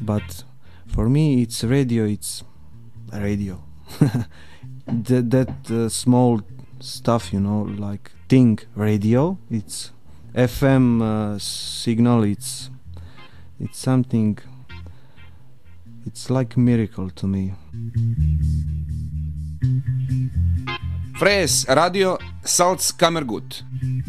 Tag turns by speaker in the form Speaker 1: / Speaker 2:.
Speaker 1: but for me it's radio. It's radio. that small stuff, like thing, radio. It's FM signal. It's something. It's like a miracle to me.
Speaker 2: Fres Radio Salzkammergut.